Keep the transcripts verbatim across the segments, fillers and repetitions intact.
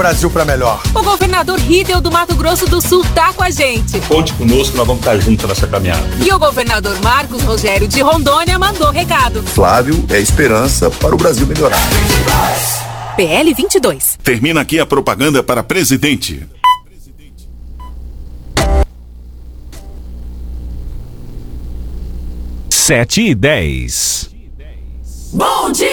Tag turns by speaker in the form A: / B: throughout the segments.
A: Brasil para melhor.
B: O governador Rídel do Mato Grosso do Sul tá com a gente.
C: Conte conosco, nós vamos estar juntos nessa caminhada.
B: E o governador Marcos Rogério de Rondônia mandou recado.
D: Flávio é esperança para o Brasil melhorar.
B: P L vinte e dois.
E: Termina aqui a propaganda para presidente.
F: Sete e dez.
G: Bom dia!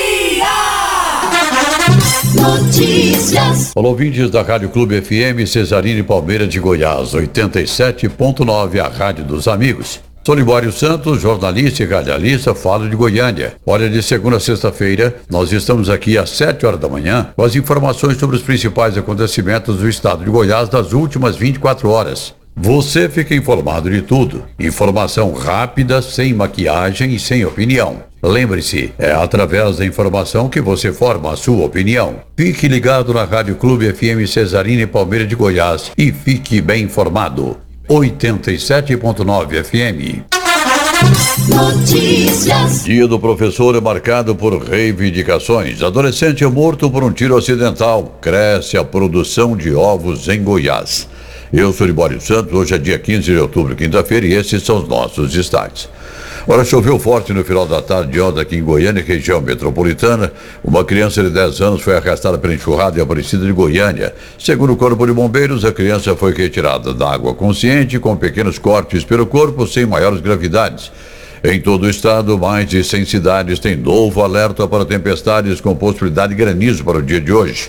G: Notícias.
H: Olá, ouvintes da Rádio Clube F M, Cesarine Palmeira de Goiás, oitenta e sete ponto nove, a Rádio dos Amigos. Sou Libório Santos, jornalista e radialista, falo de Goiânia. Olha, de segunda a sexta-feira, nós estamos aqui às sete horas da manhã com as informações sobre os principais acontecimentos do estado de Goiás das últimas vinte e quatro horas. Você fica informado de tudo. Informação rápida, sem maquiagem e sem opinião. Lembre-se, é através da informação que você forma a sua opinião. Fique ligado na Rádio Clube F M Cesarine Palmeira de Goiás e fique bem informado. oitenta e sete ponto nove F M.
G: Notícias.
H: Dia do professor é marcado por reivindicações. Adolescente é morto por um tiro acidental. Cresce a produção de ovos em Goiás. Eu sou Libório Santos, hoje é dia quinze de outubro, quinta-feira, e esses são os nossos destaques. Ora, choveu forte no final da tarde de ontem aqui em Goiânia, região metropolitana. Uma criança de dez anos foi arrastada pela enxurrada em Aparecida de Goiânia. Segundo o Corpo de Bombeiros, a criança foi retirada da água consciente, com pequenos cortes pelo corpo, sem maiores gravidades. Em todo o estado, mais de cem cidades têm novo alerta para tempestades com possibilidade de granizo para o dia de hoje.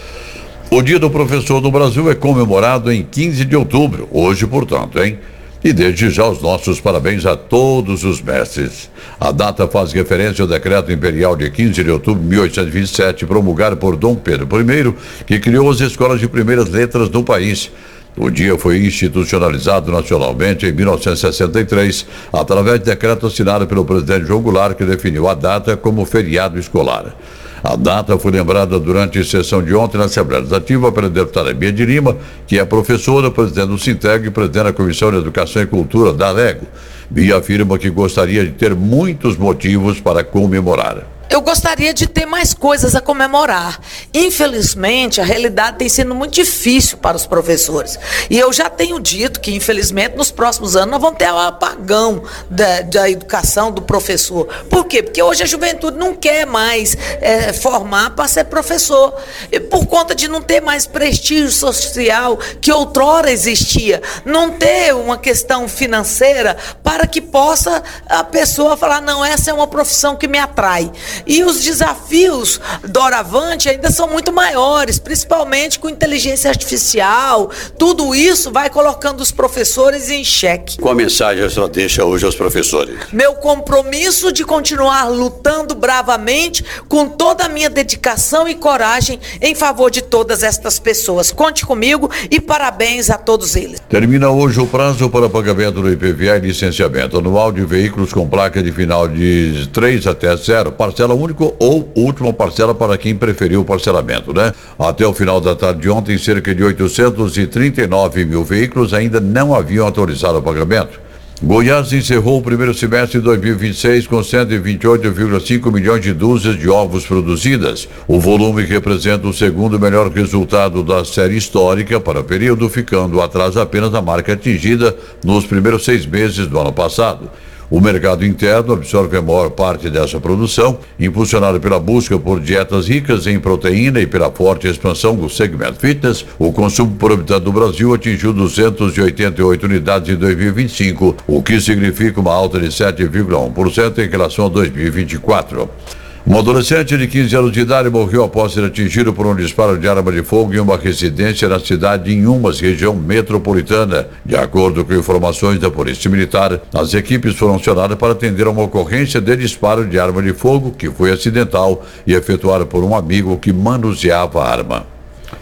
H: O Dia do Professor no Brasil é comemorado em quinze de outubro, hoje, portanto, hein? E desde já os nossos parabéns a todos os mestres. A data faz referência ao decreto imperial de quinze de outubro de mil oitocentos e vinte e sete, promulgado por Dom Pedro I, que criou as escolas de primeiras letras do país. O dia foi institucionalizado nacionalmente em mil novecentos e sessenta e três, através de decreto assinado pelo presidente João Goulart, que definiu a data como feriado escolar. A data foi lembrada durante a sessão de ontem na Assembleia Legislativa pela deputada Bia de Lima, que é professora, presidente do Sinteg e presidente da Comissão de Educação e Cultura da Alego. Bia afirma que gostaria de ter muitos motivos para comemorar.
I: Eu gostaria de ter mais coisas a comemorar. Infelizmente, a realidade tem sido muito difícil para os professores. E eu já tenho dito que, infelizmente, nos próximos anos nós vamos ter um apagão da, da educação do professor. Por quê? Porque hoje a juventude não quer mais é, formar para ser professor. E por conta de não ter mais prestígio social que outrora existia. Não ter uma questão financeira para que possa a pessoa falar, não, essa é uma profissão que me atrai. E os desafios doravante ainda são muito maiores, principalmente com inteligência artificial. Tudo isso vai colocando os professores em xeque.
H: Qual a mensagem a senhora deixa hoje aos professores?
I: Meu compromisso de continuar lutando bravamente com toda a minha dedicação e coragem em favor de todas estas pessoas. Conte comigo e parabéns a todos eles.
H: Termina hoje o prazo para pagamento do I P V A e licenciamento anual de veículos com placa de final de três até zero, parcela único ou última parcela para quem preferiu o parcelamento, né? Até o final da tarde de ontem, cerca de oitocentos e trinta e nove mil veículos ainda não haviam autorizado o pagamento. Goiás encerrou o primeiro semestre de dois mil e vinte e seis com cento e vinte e oito vírgula cinco milhões de dúzias de ovos produzidas. O volume representa o segundo melhor resultado da série histórica para o período, ficando atrás apenas da marca atingida nos primeiros seis meses do ano passado. O mercado interno absorve a maior parte dessa produção, impulsionado pela busca por dietas ricas em proteína e pela forte expansão do segmento fitness. O consumo por habitante do Brasil atingiu duzentas e oitenta e oito unidades em dois mil e vinte e cinco, o que significa uma alta de sete vírgula um por cento em relação a dois mil e vinte e quatro. Um adolescente de quinze anos de idade morreu após ser atingido por um disparo de arma de fogo em uma residência na cidade de Inhumas, região metropolitana. De acordo com informações da Polícia Militar, as equipes foram acionadas para atender a uma ocorrência de disparo de arma de fogo que foi acidental e efetuada por um amigo que manuseava a arma.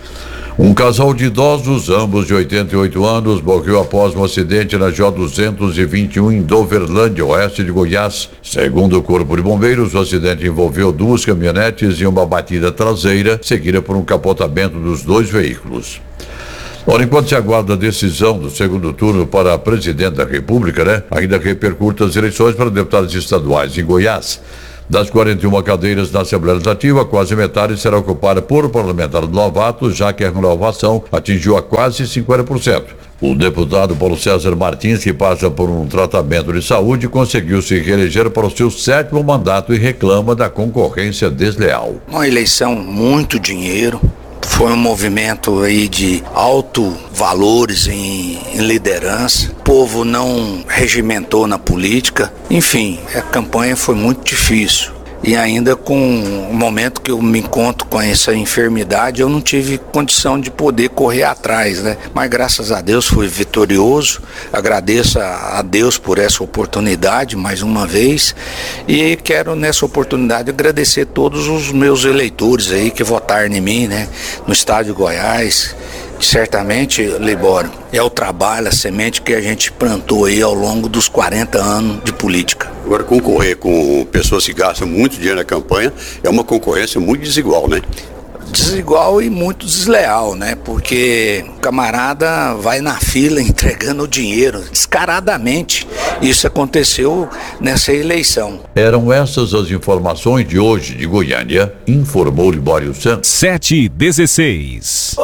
H: Um casal de idosos, ambos de oitenta e oito anos, morreu após um acidente na J duzentos e vinte e um em Doverlândia, oeste de Goiás. Segundo o Corpo de Bombeiros, o acidente envolveu duas caminhonetes e uma batida traseira, seguida por um capotamento dos dois veículos. Ora, enquanto se aguarda a decisão do segundo turno para presidente da República, né, ainda repercute as eleições para deputados estaduais em Goiás. Das quarenta e uma cadeiras na Assembleia Legislativa, quase metade será ocupada por parlamentares novatos, já que a renovação atingiu a quase cinquenta por cento. O deputado Paulo César Martins, que passa por um tratamento de saúde, conseguiu se reeleger para o seu sétimo mandato e reclama da concorrência desleal.
A: Uma eleição, muito dinheiro. Foi um movimento aí de alto valores em, em liderança. O povo não regimentou na política. Enfim, a campanha foi muito difícil. E ainda com o momento que eu me encontro com essa enfermidade, eu não tive condição de poder correr atrás, né? Mas graças a Deus fui vitorioso. Agradeço a Deus por essa oportunidade mais uma vez. E quero nessa oportunidade agradecer todos os meus eleitores aí que votaram em mim, né? No estado de Goiás. Certamente, Libório, é o trabalho, a semente que a gente plantou aí ao longo dos quarenta anos de política.
J: Agora, concorrer com pessoas que gastam muito dinheiro na campanha é uma concorrência muito desigual, né?
A: Desigual e muito desleal, né? Porque o camarada vai na fila entregando o dinheiro descaradamente. Isso aconteceu nessa eleição.
H: Eram essas as informações de hoje de Goiânia, informou Libório Santos.
F: sete e dezesseis.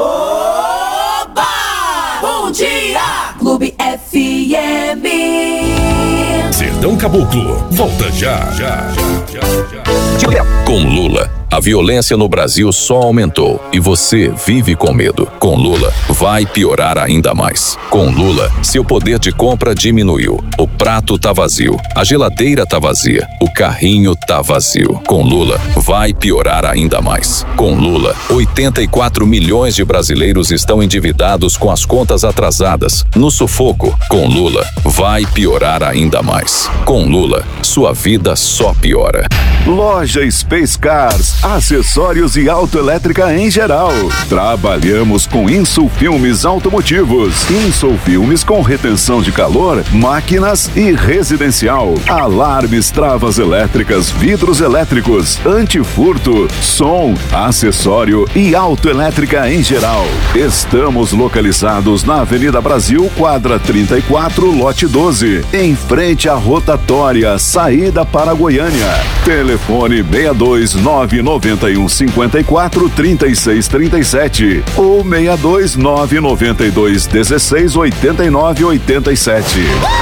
G: Bom dia, Clube F M.
E: Sertão Caboclo, volta já, já, já, já, já.
K: Com Lula, a violência no Brasil só aumentou e você vive com medo. Com Lula, vai piorar ainda mais. Com Lula, seu poder de compra diminuiu. O prato tá vazio, a geladeira tá vazia, o carrinho tá vazio. Com Lula, vai piorar ainda mais. Com Lula, oitenta e quatro milhões de brasileiros estão endividados com as contas atrasadas, no sufoco. Com Lula, vai piorar ainda mais. Com Lula, sua vida só piora.
L: Loja Space Cars, acessórios e autoelétrica em geral. Trabalhamos com Insulfilmes automotivos, Insulfilmes com retenção de calor, máquinas e residencial, alarmes, travas elétricas, vidros elétricos, antifurto, som, acessório e autoelétrica em geral. Estamos localizados na Avenida Brasil, quadra trinta e quatro, lote doze, em frente à rotatória, saída para Goiânia. Telefone seis dois nove nove um cinco quatro três seis três sete ou seis dois nove nove dois um seis oito nove oito sete.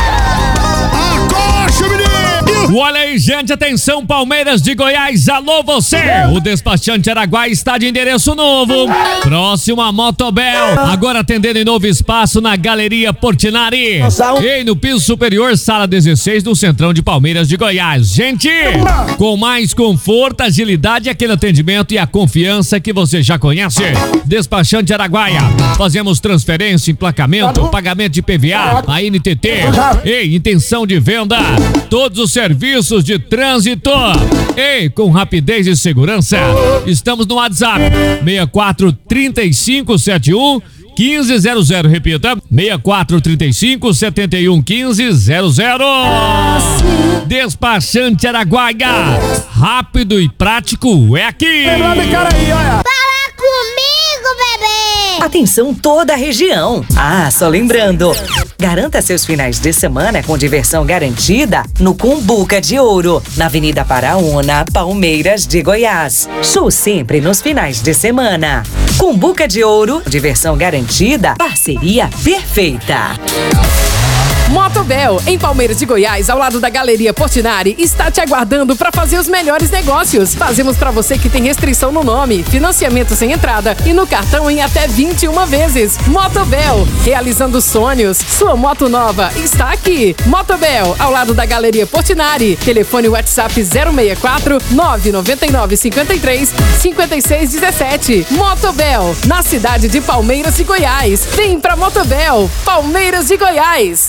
M: Olha aí, gente, atenção, Palmeiras de Goiás, alô você! O despachante Araguaia está de endereço novo, próximo a Motobel, agora atendendo em novo espaço na Galeria Portinari, e no piso superior, sala dezesseis do Centrão de Palmeiras de Goiás. Gente, com mais conforto, agilidade, aquele atendimento e a confiança que você já conhece. Despachante Araguaia, fazemos transferência, emplacamento, pagamento de P V A, a N T T e intenção de venda, todos os serviços Serviços de trânsito. Ei, com rapidez e segurança. Estamos no WhatsApp seis quatro três cinco sete um um cinco zero zero. Repita, seis quatro três cinco sete um um cinco zero zero. Despachante Araguaia. Rápido e prático é aqui.
N: Fala comigo, bebê! Atenção toda a região. Ah, só lembrando, garanta seus finais de semana com diversão garantida no Cumbuca de Ouro, na Avenida Paraúna, Palmeiras de Goiás. Show sempre nos finais de semana. Cumbuca de Ouro, diversão garantida, parceria perfeita.
B: Motobel, em Palmeiras de Goiás, ao lado da Galeria Portinari, está te aguardando para fazer os melhores negócios. Fazemos para você que tem restrição no nome, financiamento sem entrada e no cartão em até vinte e uma vezes. Motobel, realizando sonhos. Sua moto nova está aqui. Motobel, ao lado da Galeria Portinari. Telefone WhatsApp zero seis quatro nove nove nove cinco três cinco seis um sete. Motobel, na cidade de Palmeiras de Goiás. Vem pra Motobel, Palmeiras de Goiás.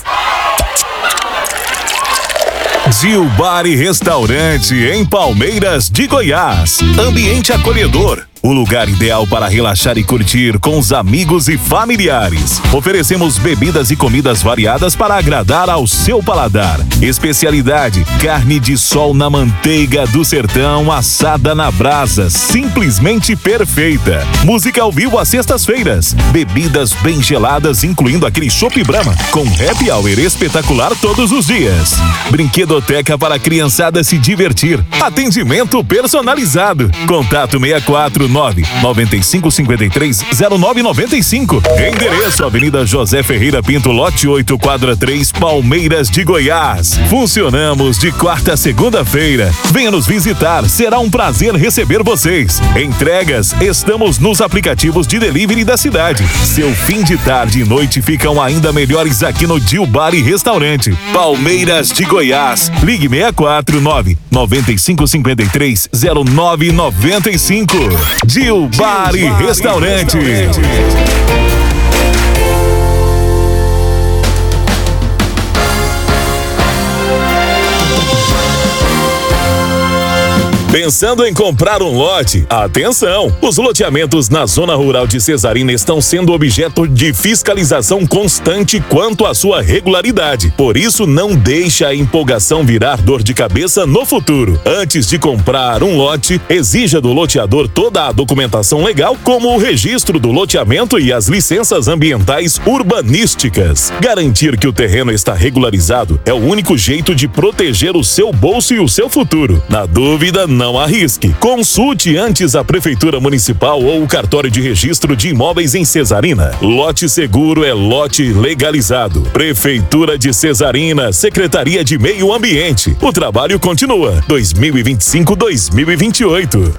F: Zil Bar e Restaurante em Palmeiras de Goiás. Ambiente acolhedor,
E: o lugar ideal para relaxar e curtir com os amigos e familiares. Oferecemos bebidas e comidas variadas para agradar ao seu paladar. Especialidade: carne de sol na manteiga do sertão, assada na brasa, simplesmente perfeita. Música ao vivo às sextas-feiras. Bebidas bem geladas, incluindo aquele chopp Brahma, com happy hour espetacular todos os dias. Brinquedoteca para a criançada se divertir. Atendimento personalizado. Contato seis quatro nove, nove cinco cinco três, zero nove nove cinco. Endereço: Avenida José Ferreira Pinto, lote oito, quadra três, Palmeiras de Goiás. Funcionamos de quarta a segunda-feira. Venha nos visitar, será um prazer receber vocês. Entregas: estamos nos aplicativos de delivery da cidade. Seu fim de tarde e noite ficam ainda melhores aqui no Dil Bar e Restaurante, Palmeiras de Goiás. Ligue seis quatro nove, nove cinco cinco três, zero nove nove cinco. Dil Bar e Restaurante. Pensando em comprar um lote? Atenção! Os loteamentos na zona rural de Cesarina estão sendo objeto de fiscalização constante quanto à sua regularidade. Por isso, não deixe a empolgação virar dor de cabeça no futuro. Antes de comprar um lote, exija do loteador toda a documentação legal, como o registro do loteamento e as licenças ambientais urbanísticas. Garantir que o terreno está regularizado é o único jeito de proteger o seu bolso e o seu futuro. Na dúvida, não Não arrisque. Consulte antes a Prefeitura Municipal ou o Cartório de Registro de Imóveis em Cesarina. Lote seguro é lote legalizado. Prefeitura de Cesarina, Secretaria de Meio Ambiente. O trabalho continua. dois mil e vinte e cinco, dois mil e vinte e oito.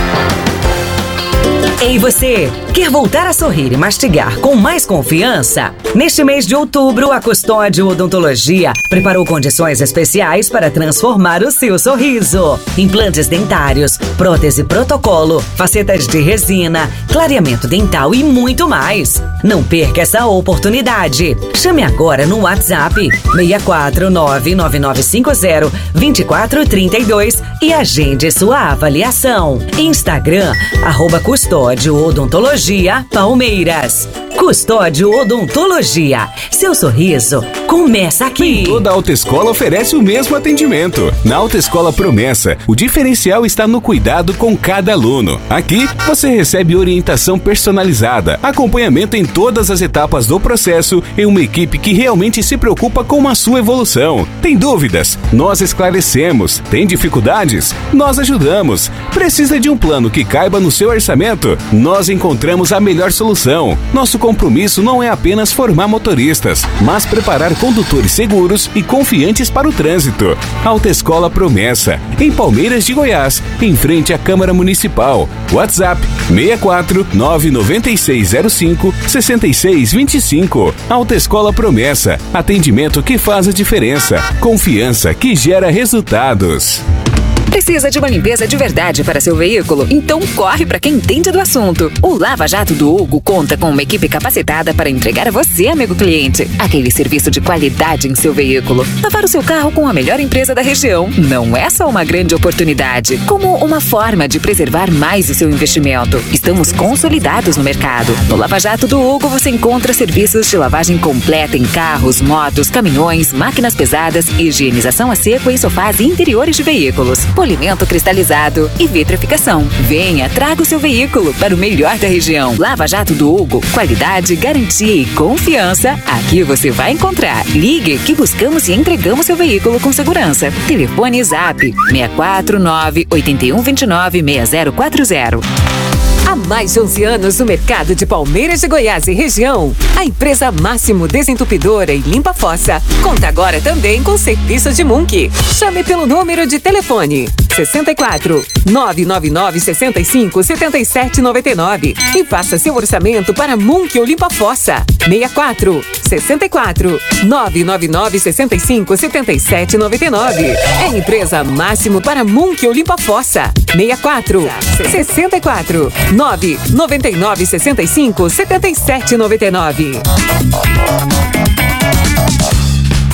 N: Ei você, quer voltar a sorrir e mastigar com mais confiança? Neste mês de outubro, a Custódio Odontologia preparou condições especiais para transformar o seu sorriso. Implantes dentários, prótese protocolo, facetas de resina, clareamento dental e muito mais. Não perca essa oportunidade. Chame agora no WhatsApp seis quatro nove, nove nove cinco zero, dois quatro três dois e agende sua avaliação. Instagram, arroba Custódio Odontologia Palmeiras. Custódio Odontologia. Seu sorriso começa aqui.
O: Nem toda autoescola oferece o mesmo atendimento. Na Autoescola Promessa, o diferencial está no cuidado com cada aluno. Aqui, você recebe orientação personalizada, acompanhamento em todas as etapas do processo e uma equipe que realmente se preocupa com a sua evolução. Tem dúvidas? Nós esclarecemos. Tem dificuldades? Nós ajudamos. Precisa de um plano que caiba no seu orçamento? Nós encontramos a melhor solução. Nosso compromisso não é apenas formar motoristas, mas preparar condutores seguros e confiantes para o trânsito. Autoescola Promessa, em Palmeiras de Goiás, em frente à Câmara Municipal. WhatsApp seis quatro nove nove seis zero cinco, seis seis dois cinco. Autoescola Promessa, atendimento que faz a diferença. Confiança que gera resultados.
P: Precisa de uma limpeza de verdade para seu veículo? Então corre para quem entende do assunto. O Lava Jato do Hugo conta com uma equipe capacitada para entregar a você, amigo cliente, aquele serviço de qualidade em seu veículo. Lavar o seu carro com a melhor empresa da região não é só uma grande oportunidade, como uma forma de preservar mais o seu investimento. Estamos consolidados no mercado. No Lava Jato do Hugo você encontra serviços de lavagem completa em carros, motos, caminhões, máquinas pesadas, higienização a seco em sofás e interiores de veículos, polimento cristalizado e vitrificação. Venha, traga o seu veículo para o melhor da região. Lava Jato do Hugo, qualidade, garantia e confiança. Aqui você vai encontrar. Ligue que buscamos e entregamos seu veículo com segurança. Telefone Zap seis quatro nove, oito um dois nove, seis zero quatro zero.
B: Há mais de onze anos no mercado de Palmeiras de Goiás e região, a empresa Máximo Desentupidora e Limpa Fossa conta agora também com serviço de Munk. Chame pelo número de telefone seis quatro nove nove nove seis cinco sete sete nove nove e faça seu orçamento para Munk ou Limpa Fossa. seis quatro seis quatro nove nove nove seis cinco sete sete nove nove. É empresa Máximo para Munk ou Limpa Fossa. seis quatro seis quatro nove nove nove seis cinco sete sete nove nove.
Q: No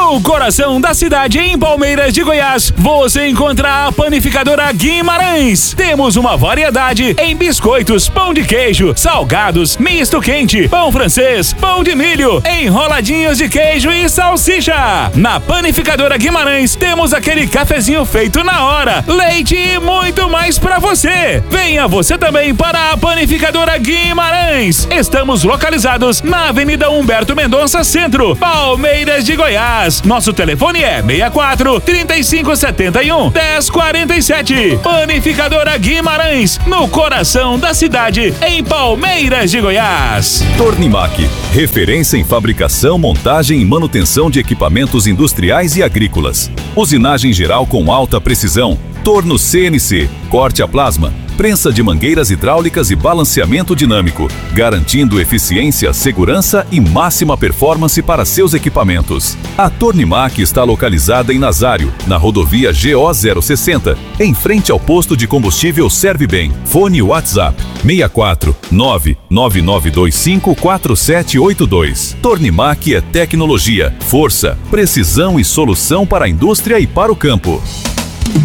E: No coração da cidade, em Palmeiras de Goiás, você encontra a Panificadora Guimarães. Temos uma variedade em biscoitos, pão de queijo, salgados, misto quente, pão francês, pão de milho, enroladinhos de queijo e salsicha. Na Panificadora Guimarães, temos aquele cafezinho feito na hora, leite e muito mais para você. Venha você também para a Panificadora Guimarães. Estamos localizados na Avenida Humberto Mendonça Centro, Palmeiras de Goiás. Nosso telefone é seis quatro, três cinco sete um, um zero quatro sete. Panificadora Guimarães, no coração da cidade, em Palmeiras de Goiás. Tornimac, referência em fabricação, montagem e manutenção de equipamentos industriais e agrícolas. Usinagem geral com alta precisão. Torno C N C, corte a plasma, prensa de mangueiras hidráulicas e balanceamento dinâmico, garantindo eficiência, segurança e máxima performance para seus equipamentos. A Tornimac está localizada em Nazário, na rodovia G O zero sessenta, em frente ao posto de combustível Serve Bem. Fone WhatsApp seis quatro nove nove nove dois cinco quatro sete oito dois. Tornimac é tecnologia, força, precisão e solução para a indústria e para o campo.